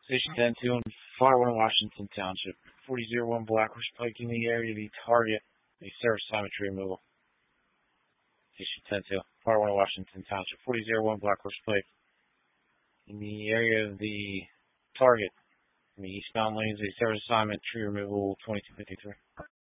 Station 10-2 in Farwell, Washington Township. 4001 Blackhorse Pike in the area. The target, a service assignment tree removal. Station 10-2, Farwell, Washington Township. 4001 Blackhorse Pike in the area of the target. In the eastbound lanes, a service assignment tree removal 2253.